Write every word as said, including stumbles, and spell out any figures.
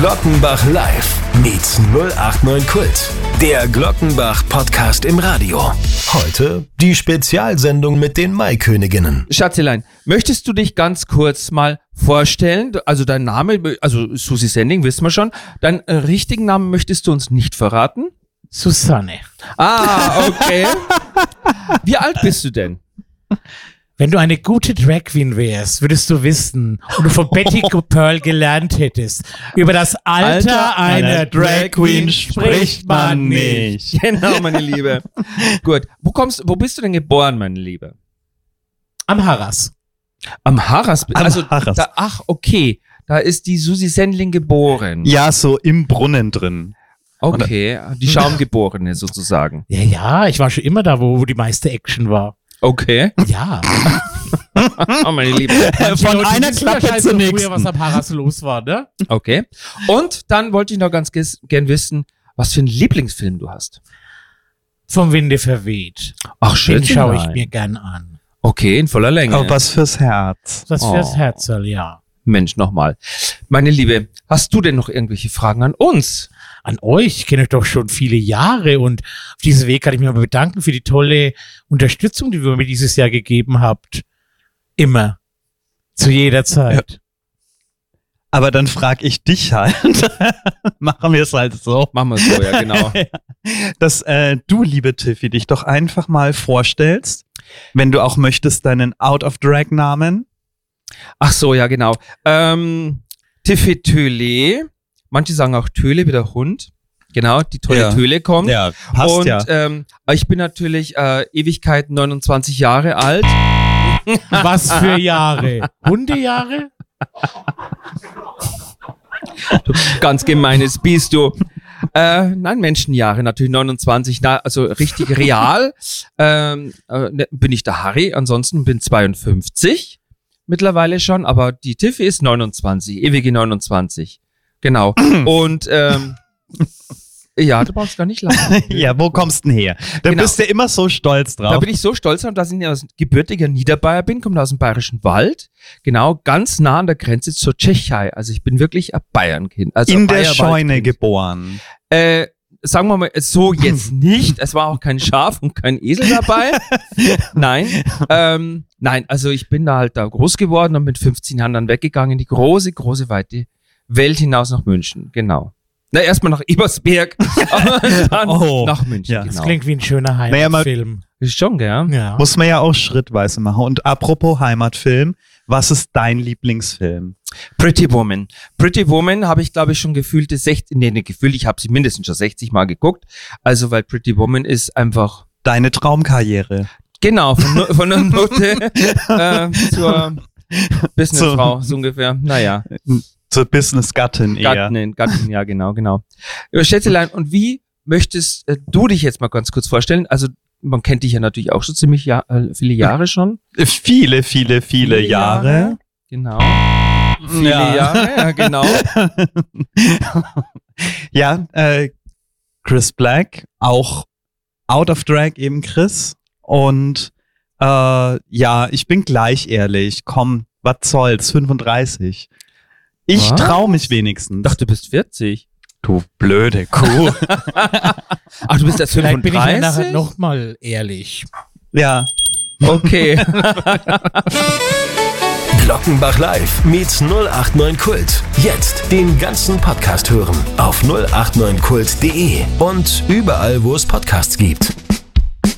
Glockenbach Live meets null acht neun Kult. Der Glockenbach-Podcast im Radio. Heute die Spezialsendung mit den Maiköniginnen. Schatzelein, möchtest du dich ganz kurz mal vorstellen? Also dein Name, also Susi Sending, wissen wir schon. Deinen äh, richtigen Namen möchtest du uns nicht verraten? Susanne. Ah, okay. Wie alt bist du denn? Wenn du eine gute Drag Queen wärst, würdest du wissen und du von Betty Pearl gelernt hättest, über das Alter, Alter einer, einer Drag Queen spricht man nicht. Genau, meine Liebe. Gut. Wo kommst, wo bist du denn geboren, meine Liebe? Am Harras. Am Harras? Am also, Harras. Da, ach, okay. Da ist die Susi Sendling geboren. Ja, so im Brunnen drin. Okay, die Schaumgeborene sozusagen. Ja, ja, ich war schon immer da, wo, wo die meiste Action war. Okay. Ja. Oh, meine Liebe. Von Leute, einer Klappe zur nächsten. Früher, was am Harras los war, ne? Okay. Und dann wollte ich noch ganz ges- gern wissen, was für einen Lieblingsfilm du hast. Vom Winde verweht. Ach, schön. Den schaue ich mir gern an. Okay, in voller Länge. Oh, was fürs Herz. Was Oh. fürs Herzl, ja. Mensch, nochmal. Meine Liebe, hast du denn noch irgendwelche Fragen an uns? An euch, ich kenne euch doch schon viele Jahre und auf diesem Weg kann ich mich mal bedanken für die tolle Unterstützung, die ihr mir dieses Jahr gegeben habt. Immer. Zu jeder Zeit. Ja. Aber dann frage ich dich halt. Machen wir es halt so. Machen wir es so, ja, genau. Dass äh, du, liebe Tiffy, dich doch einfach mal vorstellst, wenn du auch möchtest, deinen Out-of-Drag-Namen. Ach so, ja, genau. Ähm, Tiffy Töle. Manche sagen auch Töle wie der Hund. Genau, die tolle Ja. Töle kommt. Ja, passt Und ja. ähm, ich bin natürlich äh, Ewigkeit neunundzwanzig Jahre alt. Was für Jahre? Hundejahre? Du ganz gemeines Biest, du. Äh, nein, Menschenjahre, natürlich neunundzwanzig, na, also richtig real. ähm, äh, ne, bin ich der Harry, ansonsten bin zweiundfünfzig mittlerweile schon, aber die Tiffy ist neunundzwanzig, ewige neunundzwanzig. Genau. Und ähm, ja, du brauchst gar nicht lachen. Ja, wo kommst du denn her? Da Genau. bist du immer so stolz drauf. Da bin ich so stolz drauf, dass ich aus gebürtiger Niederbayer bin, komme aus dem Bayerischen Wald. Genau, ganz nah an der Grenze zur Tschechei. Also ich bin wirklich ein Bayernkind. Also in ein der Bayer- Scheune Waldkind. geboren. Äh, sagen wir mal, so jetzt nicht. Es war auch kein Schaf und kein Esel dabei. Nein. Ähm, nein, also ich bin da halt da groß geworden und mit fünfzehn Jahren dann weggegangen in die große, große, weite Welt hinaus nach München. Genau. Na, erstmal nach Ebersberg, und dann Oh, nach München. ja. Das Genau. klingt wie ein schöner Naja, mal- Heimatfilm. Ist schon, gell? Ja. Muss man ja auch schrittweise machen. Und apropos Heimatfilm, was ist dein Lieblingsfilm? Pretty Woman. Pretty Woman habe ich, glaube ich, schon gefühlte sechzig, nee, nicht gefühlt, ich habe sie mindestens schon sechzig Mal geguckt. Also, weil Pretty Woman ist einfach, Deine Traumkarriere. genau, von, Nu- von der Nutte äh, zur Businessfrau, so ungefähr. Naja, Zur Business-Gattin eher. Gattin, Gattin, ja, genau, genau. Ja, Schätzelein, und wie möchtest äh, du dich jetzt mal ganz kurz vorstellen? Also, man kennt dich ja natürlich auch schon ziemlich ja, äh, viele Jahre schon. Viele, viele, viele Jahre. Genau. Viele Ja. Jahre, ja, genau. Ja, äh, Chris Black, auch out of drag eben Chris. Und äh, ja, ich bin gleich ehrlich. Komm, was soll's, fünfunddreißig. Ich Was? trau mich wenigstens. Ich dachte, du bist vierzig. Du blöde Kuh. Ach, du bist erst Vielleicht bin ich ja nachher fünfunddreißig? nochmal ehrlich. Ja. Okay. Glockenbach Live meets null acht neun Kult. Jetzt den ganzen Podcast hören auf null acht neun kult punkt de und überall, wo es Podcasts gibt.